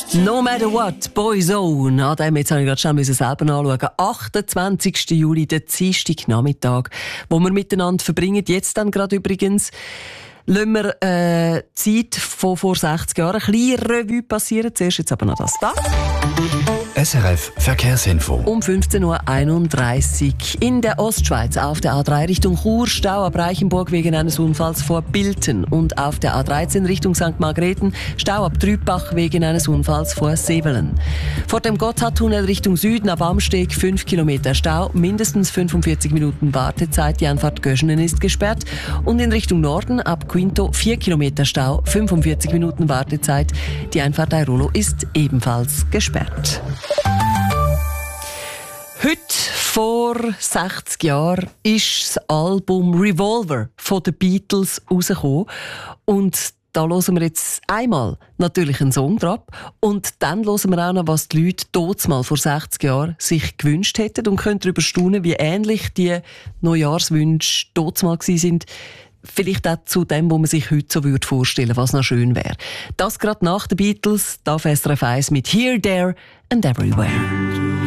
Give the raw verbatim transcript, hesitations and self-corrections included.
No matter what, Boyzone. An dem jetzt habe ich gerade schnell selber anschauen. achtundzwanzigsten Juli, der Dienstagnachmittag, wo wir miteinander verbringen. Jetzt dann gerade übrigens lassen wir äh, die Zeit von vor sechzig Jahren ein bisschen Revue passieren. Zuerst jetzt aber noch das da. S R F Verkehrsinfo. Um fünfzehn Uhr einunddreißig in der Ostschweiz auf der A drei Richtung Chur, Stau ab Reichenburg wegen eines Unfalls vor Bilten, und auf der A dreizehn Richtung Sankt Margrethen Stau ab Trübach wegen eines Unfalls vor Sevelen. Vor dem Gotthardtunnel Richtung Süden ab Amsteg fünf Kilometer Stau, mindestens fünfundvierzig Minuten Wartezeit, die Einfahrt Göschenen ist gesperrt, und in Richtung Norden ab Quinto vier Kilometer Stau, fünfundvierzig Minuten Wartezeit, die Einfahrt Airolo ist ebenfalls gesperrt. Heute vor sechzig Jahren ist das Album Revolver von den Beatles rausgekommen. Und da hören wir jetzt einmal natürlich einen Song drauf. Und dann hören wir auch noch, was die Leute damals vor sechzig Jahren sich gewünscht hätten. Und können darüber staunen, wie ähnlich die Neujahrswünsche damals waren. Vielleicht auch zu dem, was man sich heute so vorstellen würde, was noch schön wäre. Das gerade nach den Beatles, da auf S R F eins mit Here, There and Everywhere.